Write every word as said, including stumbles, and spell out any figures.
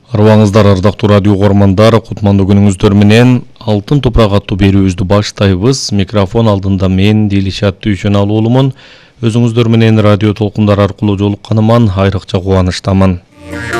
Арбаңыздар, ардактуу радио угармандар, кутмандуу күнүңүздөр менен Алтын топурак аттуу берүүбүздү баштайбыз. Микрофон алдында мен Дилишат Дүйшөналуулумун. Өзүңүздөр менен радио толкундар аркылуу жолукканыман айрыкча кубанычтамын.